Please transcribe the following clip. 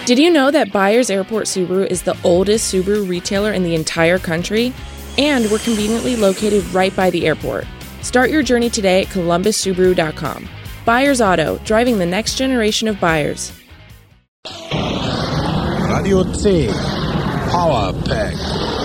Did you know that Byers Airport Subaru is the oldest Subaru retailer in the entire country? And we're conveniently located right by the airport. Start your journey today at columbussubaru.com. Byers Auto, driving the next generation of buyers. Radio C, Power Pack.